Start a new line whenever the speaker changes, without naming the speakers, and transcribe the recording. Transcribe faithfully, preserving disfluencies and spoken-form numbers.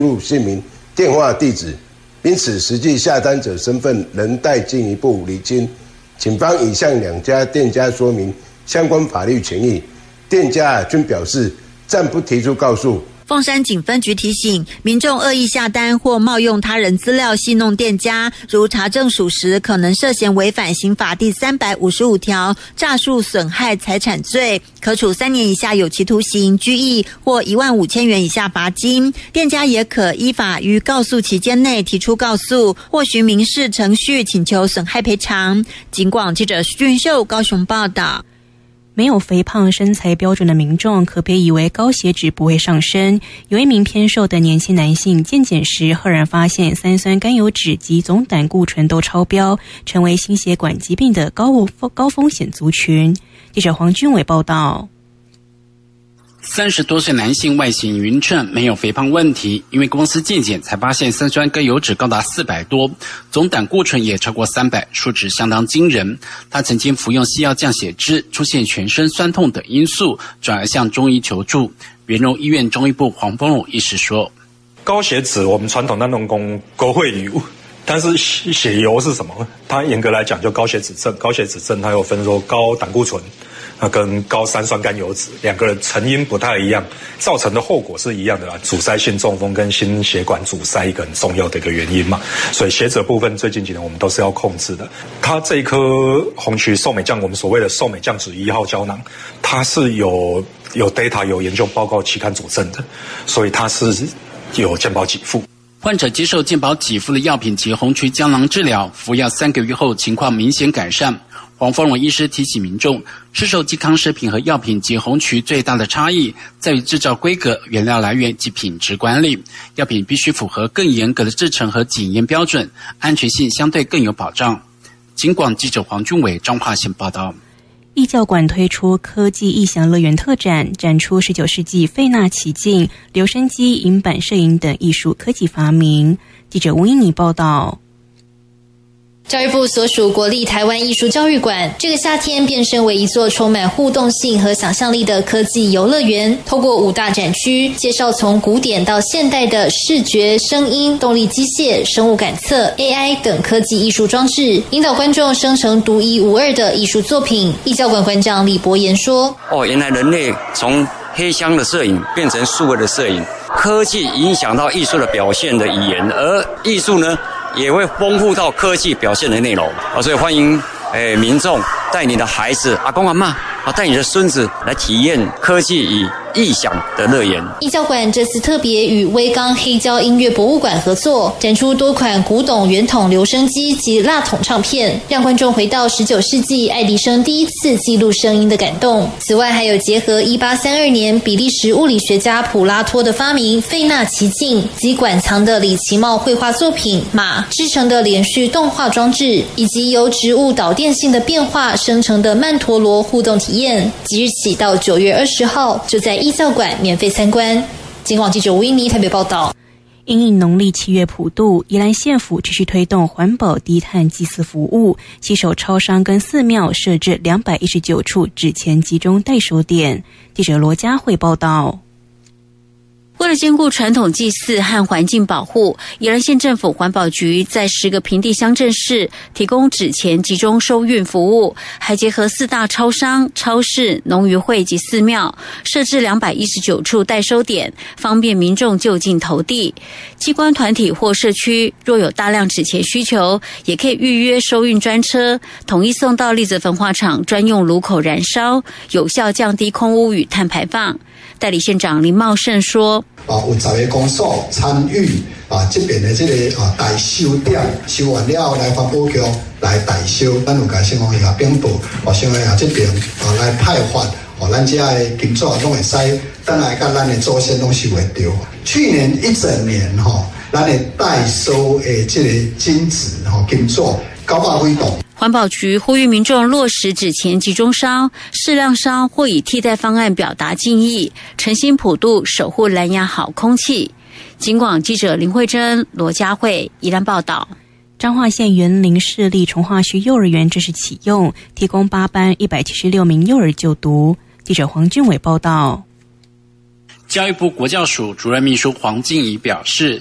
入姓名、电话、地址，因此实际下单者身份仍待进一步厘清。警方已向两家店家说明相关法律权益，店家均表示暂不提出告诉。
凤山警分局提醒民众恶意下单或冒用他人资料戏弄店家，如查证属实，可能涉嫌违反刑法第三百五十五条诈术损害财产罪，可处三年以下有期徒刑、拘役或一万五千元以下罚金。店家也可依法于告诉期间内提出告诉，或循民事程序请求损害赔偿。警广记者徐俊秀高雄报道。
没有肥胖身材标准的民众可别以为高血脂不会上升。有一名偏瘦的年轻男性健检时赫然发现三酸甘油酯及总胆固醇都超标，成为心血管疾病的高高风险族群。记者黄君伟报道。
三十多岁男性外形匀称，没有肥胖问题，因为公司健检才发现三酸甘油酯高达四百多，总胆固醇也超过三百，数值相当惊人。他曾经服用西药降血脂，出现全身酸痛等因素，转而向中医求助。元荣医院中医部黄丰荣医师说，
高血脂我们传统那种讲高血油，但是血油是什么？它严格来讲就高血脂症，高血脂症它有分说高胆固醇那跟高三酸甘油酯两个成因不太一样，造成的后果是一样的啦。阻塞性中风跟心血管阻塞一个很重要的一个原因嘛，所以血脂部分最近几年我们都是要控制的。它这一颗红曲寿美降，我们所谓的寿美降酯一号胶囊，它是有有 data 有研究报告期刊佐证的，所以它是有健保给付。
患者接受健保给付的药品及红曲胶囊治疗，服药三个月后情况明显改善。黄丰荣医师提醒民众，市售健康食品和药品及红曲最大的差异在于制造规格、原料来源及品质管理。药品必须符合更严格的制程和检验标准，安全性相对更有保障。警广记者黄俊伟彰化县报道。
艺教馆推出科技异想乐园特展，展出十九世纪费纳奇镜、留声机、银版摄影等艺术科技发明。记者吴英妮报道。
教育部所属国立台湾艺术教育馆，这个夏天变身为一座充满互动性和想象力的科技游乐园。透过五大展区，介绍从古典到现代的视觉、声音、动力机械、生物感测、A I 等科技艺术装置，引导观众生成独一无二的艺术作品。艺教馆馆长李博言说：“
哦，原来人类从黑箱的摄影变成数位的摄影，科技影响到艺术的表现的语言，而艺术呢？”也会丰富到科技表现的内容啊，所以欢迎诶民众带你的孩子、阿公阿嬷啊，带你的孙子来体验科技与异想的乐园。
艺教馆这次特别与威刚黑胶音乐博物馆合作，展出多款古董圆筒留声机及蜡筒唱片，让观众回到十九世纪爱迪生第一次记录声音的感动。此外，还有结合一八三二年比利时物理学家普拉托的发明费纳奇镜及馆藏的李奇茂绘画作品马制成的连续动画装置，以及由植物导电性的变化生成的曼陀罗互动体验。即日起到九月二十号，就在艺教馆免费参观。警广记者吴英妮台北报道。
因应农历七月普渡，宜兰县府持续推动环保低碳祭祀服务，携手超商跟寺庙设置两百一十九处纸钱集中代收点。记者罗佳慧报道。
为了兼顾传统祭祀和环境保护，宜兰县政府环保局在十个平地乡镇市提供纸钱集中收运服务，还结合四大超商、超市、农渔会及寺庙，设置两百一十九处代收点，方便民众就近投递。机关团体或社区若有大量纸钱需求，也可以预约收运专车，统一送到丽泽焚化厂专用炉口燃烧，有效降低空污与碳排放。代理县长林茂胜说：“
啊，有十个公所参与啊，这边的这个啊代收点收完了来环保局来代收，咱有甲县方下禀报，哦，县方下这边啊来派发，哦，咱这个金纸拢会使，等来甲咱的祖先拢收会到。去年一整年吼、哦，咱的代收的这个金纸吼金纸九百几吨。”
环保局呼吁民众落实纸钱集中烧，适量烧或以替代方案表达敬意，诚心普渡，守护蓝牙好空气。警广记者林慧珍、罗佳慧宜兰报道。
彰化县员林市立崇化区幼儿园正式启用，提供八班一百七十六名幼儿就读。记者黄俊伟报道。
教育部国教署主任秘书黄静怡表示，